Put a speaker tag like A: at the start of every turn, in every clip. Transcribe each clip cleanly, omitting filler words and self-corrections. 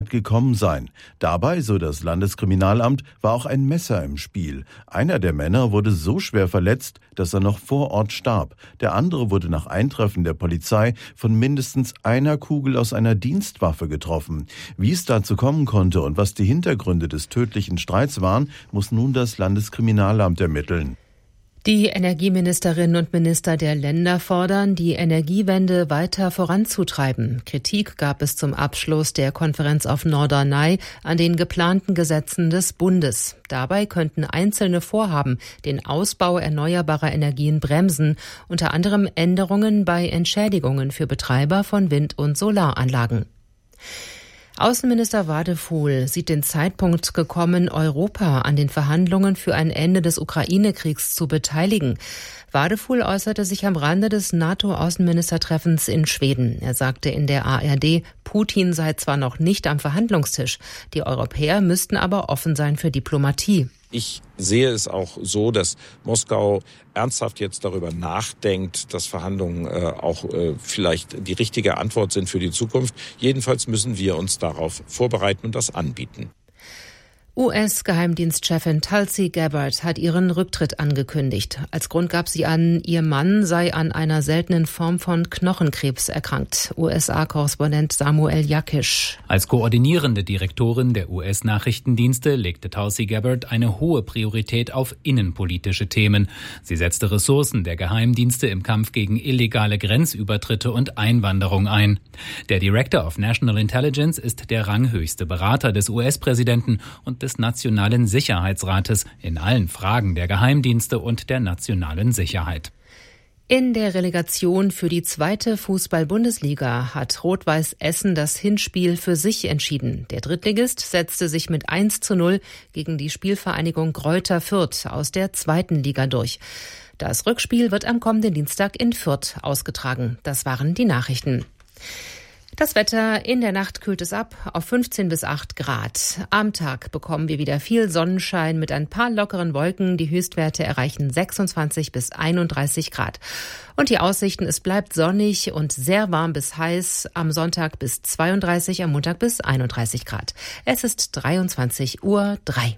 A: weit gekommen sein. Dabei, so das Landeskriminalamt, war auch ein Messer im Spiel. Einer der Männer wurde so schwer verletzt, dass er noch vor Ort starb. Der andere wurde nach Eintreffen der Polizei von mindestens einer Kugel aus einer Dienstwaffe getroffen. Wie es dazu kommen konnte und was die Hintergründe des tödlichen Streits waren, muss nun das Landeskriminalamt ermitteln.
B: Die Energieministerinnen und Minister der Länder fordern, die Energiewende weiter voranzutreiben. Kritik gab es zum Abschluss der Konferenz auf Norderney an den geplanten Gesetzen des Bundes. Dabei könnten einzelne Vorhaben den Ausbau erneuerbarer Energien bremsen, unter anderem Änderungen bei Entschädigungen für Betreiber von Wind- und Solaranlagen. Außenminister Wadefuhl sieht den Zeitpunkt gekommen, Europa an den Verhandlungen für ein Ende des Ukraine-Kriegs zu beteiligen. Wadefuhl äußerte sich am Rande des NATO-Außenministertreffens in Schweden. Er sagte in der ARD, Putin sei zwar noch nicht am Verhandlungstisch, die Europäer müssten aber offen sein für Diplomatie.
C: Ich sehe es auch so, dass Moskau ernsthaft jetzt darüber nachdenkt, dass Verhandlungen auch vielleicht die richtige Antwort sind für die Zukunft. Jedenfalls müssen wir uns darauf vorbereiten und das anbieten.
B: US-Geheimdienstchefin Tulsi Gabbard hat ihren Rücktritt angekündigt. Als Grund gab sie an, ihr Mann sei an einer seltenen Form von Knochenkrebs erkrankt. USA-Korrespondent Samuel Jakisch.
D: Als koordinierende Direktorin der US-Nachrichtendienste legte Tulsi Gabbard eine hohe Priorität auf innenpolitische Themen. Sie setzte Ressourcen der Geheimdienste im Kampf gegen illegale Grenzübertritte und Einwanderung ein. Der Director of National Intelligence ist der ranghöchste Berater des US-Präsidenten und des Nationalen Sicherheitsrates in allen Fragen der Geheimdienste und der nationalen Sicherheit.
B: In der Relegation für die 2. Fußball-Bundesliga hat Rot-Weiß Essen das Hinspiel für sich entschieden. Der Drittligist setzte sich mit 1:0 gegen die Spielvereinigung Greuther Fürth aus der 2. Liga durch. Das Rückspiel wird am kommenden Dienstag in Fürth ausgetragen. Das waren die Nachrichten. Das Wetter: In der Nacht kühlt es ab auf 15 bis 8 Grad. Am Tag bekommen wir wieder viel Sonnenschein mit ein paar lockeren Wolken. Die Höchstwerte erreichen 26 bis 31 Grad. Und die Aussichten: Es bleibt sonnig und sehr warm bis heiß. Am Sonntag bis 32, am Montag bis 31 Grad. Es ist 23:03 Uhr.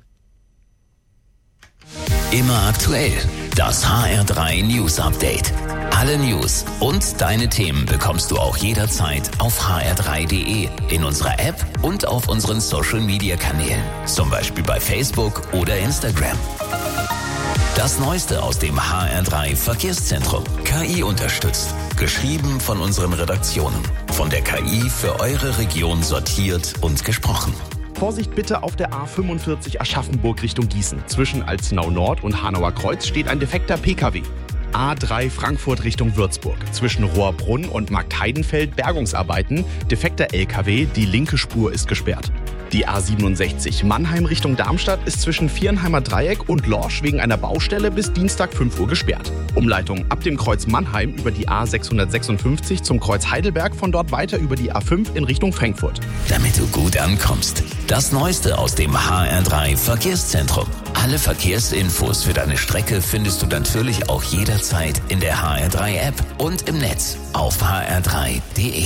E: Immer aktuell. Das HR3 News Update. Alle News und deine Themen bekommst du auch jederzeit auf hr3.de, in unserer App und auf unseren Social-Media-Kanälen. Zum Beispiel bei Facebook oder Instagram. Das Neueste aus dem HR3 Verkehrszentrum. KI unterstützt. Geschrieben von unseren Redaktionen. Von der KI für eure Region sortiert und gesprochen.
F: Vorsicht bitte auf der A45 Aschaffenburg Richtung Gießen. Zwischen Alzenau Nord und Hanauer Kreuz steht ein defekter PKW. A3 Frankfurt Richtung Würzburg. Zwischen Rohrbrunn und Marktheidenfeld Bergungsarbeiten. Defekter LKW, die linke Spur ist gesperrt. Die A67 Mannheim Richtung Darmstadt ist zwischen Vierenheimer Dreieck und Lorsch wegen einer Baustelle bis Dienstag 5 Uhr gesperrt. Umleitung ab dem Kreuz Mannheim über die A656 zum Kreuz Heidelberg, von dort weiter über die A5 in Richtung Frankfurt.
E: Damit du gut ankommst. Das Neueste aus dem HR3 Verkehrszentrum. Alle Verkehrsinfos für deine Strecke findest du natürlich auch jederzeit in der HR3-App und im Netz auf hr3.de.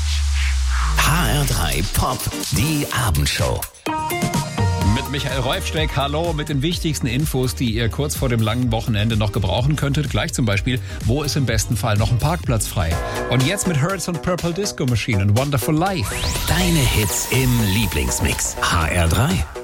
E: HR3 Pop, die Abendshow.
G: Mit Michael Räufsteck, hallo, mit den wichtigsten Infos, die ihr kurz vor dem langen Wochenende noch gebrauchen könntet. Gleich zum Beispiel, wo ist im besten Fall noch ein Parkplatz frei? Und jetzt mit Hertz und Purple Disco Machine und Wonderful Life.
E: Deine Hits im Lieblingsmix. HR3.